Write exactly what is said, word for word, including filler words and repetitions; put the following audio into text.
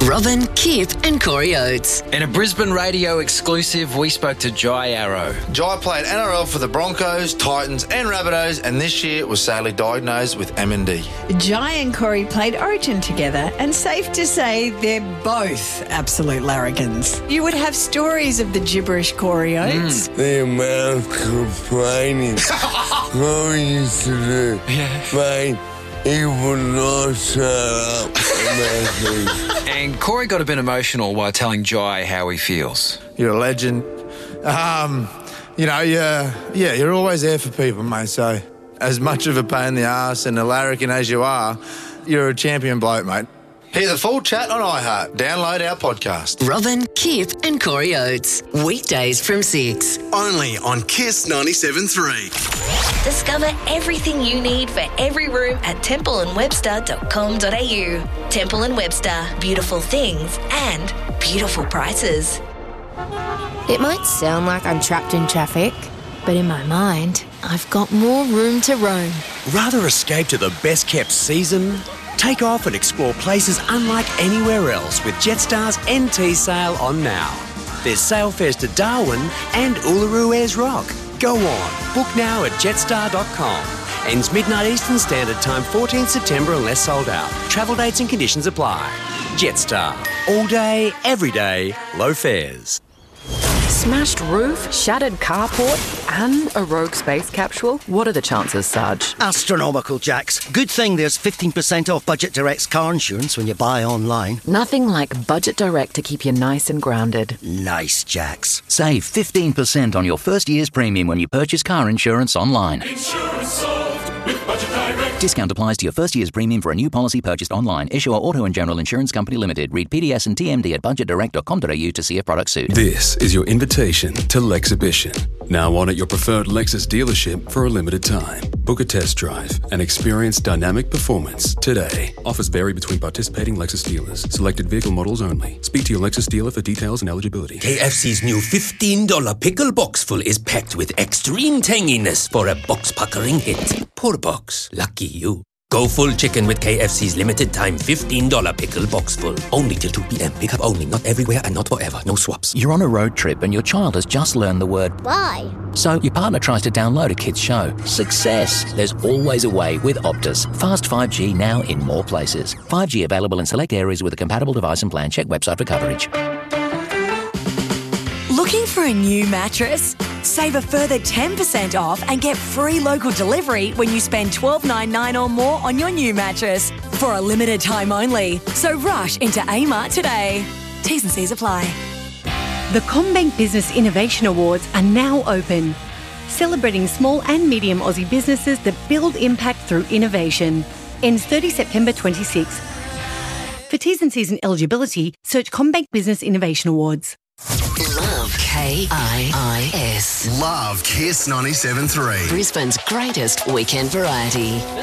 Robin, Kip and Corey Oates. In a Brisbane radio exclusive, we spoke to Jai Arrow. Jai played N R L for the Broncos, Titans and Rabbitohs, and this year was sadly diagnosed with M N D. Jai and Corey played Origin together, and safe to say they're both absolute larrigans. You would have stories of the gibberish Corey Oates. Mm. The amount of complaining Corey used to do. Yeah. Mate, he would not shut up. And Corey got a bit emotional while telling Jai how he feels. You're a legend. Um, you know, yeah, yeah, you're always there for people, mate. So as much of a pain in the arse and a larrikin as you are, you're a champion bloke, mate. Hear the full chat on iHeart. Download our podcast. Robin, Kip and Corey Oates. Weekdays from six. Only on Kiss ninety-seven point three. Discover everything you need for every room at temple and webster dot com dot a u. Temple and Webster. Beautiful things and beautiful prices. It might sound like I'm trapped in traffic, but in my mind, I've got more room to roam. Rather escape to the best-kept season? Take off and explore places unlike anywhere else with Jetstar's N T sale on now. There's sale fares to Darwin and Uluru Ayers Rock. Go on, book now at jetstar dot com. Ends midnight Eastern Standard Time, fourteenth September unless sold out. Travel dates and conditions apply. Jetstar. All day, every day, low fares. Smashed roof, shattered carport, and a rogue space capsule? What are the chances, Sarge? Astronomical, Jax. Good thing there's fifteen percent off Budget Direct's car insurance when you buy online. Nothing like Budget Direct to keep you nice and grounded. Nice, Jax. Save fifteen percent on your first year's premium when you purchase car insurance online. Insurance solved with Budget Direct. Discount applies to your first year's premium for a new policy purchased online. Issuer Auto and General Insurance Company Limited. Read P D S and T M D at budget direct dot com dot a u to see if product suit. This is your invitation to Lexhibition. Now on at your preferred Lexus dealership for a limited time. Book a test drive and experience dynamic performance today. Offers vary between participating Lexus dealers. Selected vehicle models only. Speak to your Lexus dealer for details and eligibility. K F C's new fifteen dollars pickle box full is packed with extreme tanginess for a box-puckering hit. Poor box. Lucky you. Go full chicken with K F C's limited time fifteen dollars pickle box full. Only till two p.m. Pick up only. Not everywhere and not forever. No swaps. You're on a road trip and your child has just learned the word Bye. So your partner tries to download a kid's show. Success. There's always a way with Optus. Fast five G now in more places. five G available in select areas with a compatible device and plan. Check website for coverage. Looking for a new mattress? Save a further ten percent off and get free local delivery when you spend twelve dollars ninety-nine or more on your new mattress for a limited time only. So rush into A-Mart today. T's and C's apply. The CommBank Business Innovation Awards are now open, celebrating small and medium Aussie businesses that build impact through innovation. Ends thirtieth September twenty-sixth. For T's and C's and eligibility, search CommBank Business Innovation Awards. Love K I I S. Love Kiss ninety-seven point three. Brisbane's greatest weekend variety.